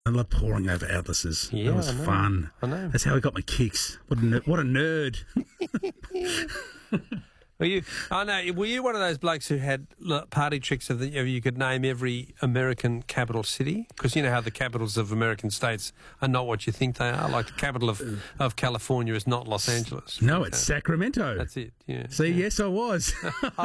I love poring over atlases. Yeah, that was I know. fun. I know. That's how I got my kicks. What a nerd. Were you one of those blokes who had party tricks of you could name every American capital city? Because you know how the capitals of American states are not what you think they are. Like the capital of California is not Los Angeles. No, it's Sacramento. That's it, yeah. See, yes, I was.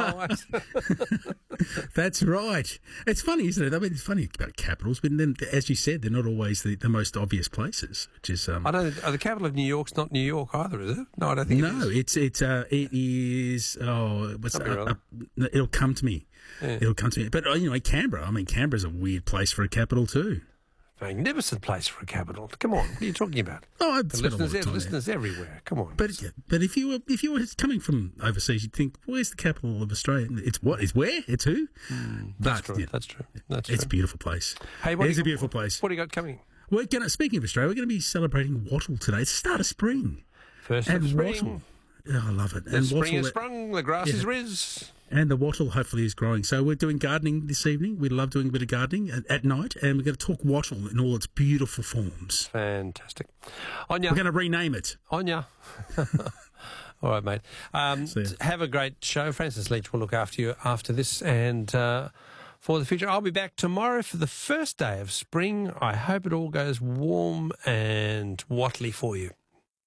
That's right. It's funny, isn't it? I mean, it's funny about capitals, but then, as you said, they're not always the most obvious places, which is... I don't. The capital of New York's not New York either, is it? No, I don't think it is. it is... Oh, it'll come to me. Yeah. It'll come to me. But, Canberra. I mean, Canberra's a weird place for a capital too. Magnificent place for a capital. Come on, what are you talking about? Oh, I've spent a lot of time listeners everywhere. Come on. But if you were coming from overseas, you'd think, where's the capital of Australia? It's what? It's where? It's who? That's true. That's true. It's a beautiful place. Hey, it's a beautiful place. What do you got coming? Speaking of Australia, we're going to be celebrating Wattle today. It's the start of spring. First of spring. Wattle. Oh, I love it. The spring has sprung, the grass is riz. And the wattle hopefully is growing. So we're doing gardening this evening. We love doing a bit of gardening at night, and we're going to talk wattle in all its beautiful forms. Fantastic. Anya. We're going to rename it. Anya. All right, mate. Have a great show. Francis Leach will look after you after this and for the future. I'll be back tomorrow for the first day of spring. I hope it all goes warm and wattly for you.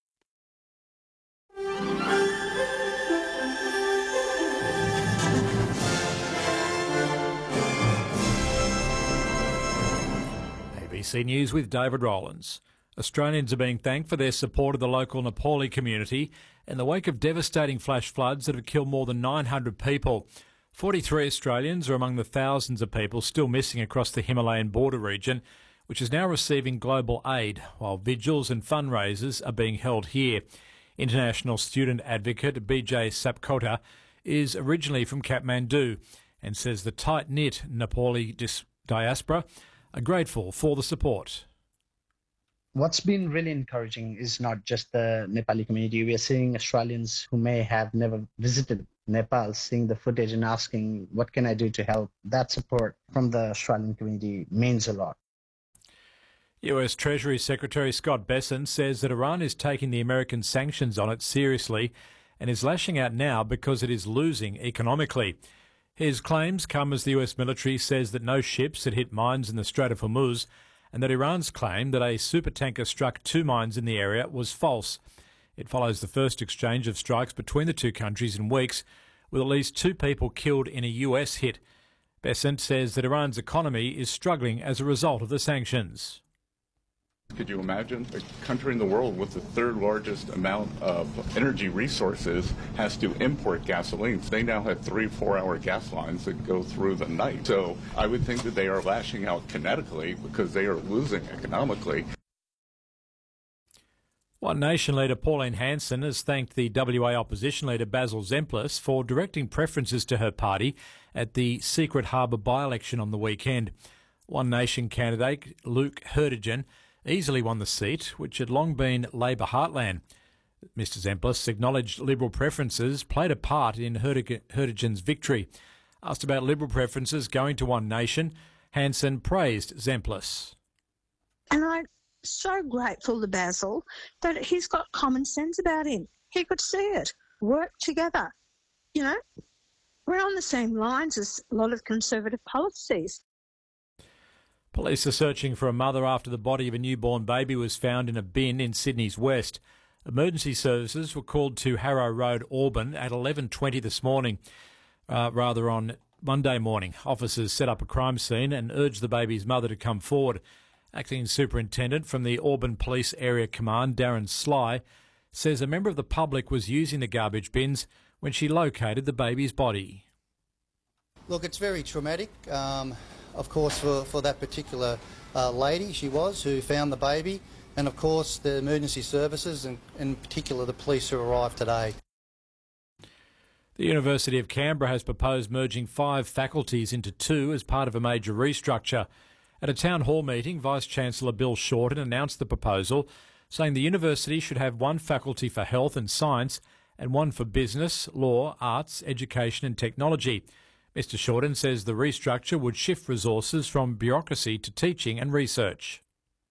ABC News with David Rowlands. Australians are being thanked for their support of the local Nepali community in the wake of devastating flash floods that have killed more than 900 people. 43 Australians are among the thousands of people still missing across the Himalayan border region, which is now receiving global aid, while vigils and fundraisers are being held here. International student advocate Bijay Sapkota is originally from Kathmandu and says the tight-knit Nepali diaspora are grateful for the support. What's been really encouraging is not just the Nepali community. We are seeing Australians who may have never visited Nepal seeing the footage and asking, what can I do to help? That support from the Australian community means a lot. US Treasury Secretary Scott Bessent says that Iran is taking the American sanctions on it seriously and is lashing out now because it is losing economically. His claims come as the US military says that no ships had hit mines in the Strait of Hormuz and that Iran's claim that a supertanker struck 2 mines in the area was false. It follows the first exchange of strikes between the two countries in weeks, with at least 2 people killed in a US hit. Bessent says that Iran's economy is struggling as a result of the sanctions. Could you imagine a country in the world with the 3rd largest amount of energy resources has to import gasoline? They now have 3-4-hour gas lines that go through the night. So I would think that they are lashing out kinetically because they are losing economically. One Nation leader Pauline Hanson has thanked the WA opposition leader Basil Zemplis for directing preferences to her party at the Secret Harbour by-election on the weekend. One Nation candidate Luke Hurtigan easily won the seat, which had long been Labor heartland. Mr Zemplis acknowledged Liberal preferences played a part in Hurtigan's victory. Asked about Liberal preferences going to One Nation, Hanson praised Zemplis. And I'm so grateful to Basil that he's got common sense about him. He could see it. Work together. You know, we're on the same lines as a lot of Conservative policies. Police are searching for a mother after the body of a newborn baby was found in a bin in Sydney's west. Emergency services were called to Harrow Road, Auburn at 11:20 this morning, on Monday morning. Officers set up a crime scene and urged the baby's mother to come forward. Acting Superintendent from the Auburn Police Area Command, Darren Sly, says a member of the public was using the garbage bins when she located the baby's body. Look, it's very traumatic. Of course, for that particular lady, who found the baby, and of course the emergency services, and in particular the police who arrived today. The University of Canberra has proposed merging 5 faculties into 2 as part of a major restructure. At a town hall meeting, Vice-Chancellor Bill Shorten announced the proposal, saying the university should have 1 faculty for health and science and 1 for business, law, arts, education and technology. Mr Shorten says the restructure would shift resources from bureaucracy to teaching and research.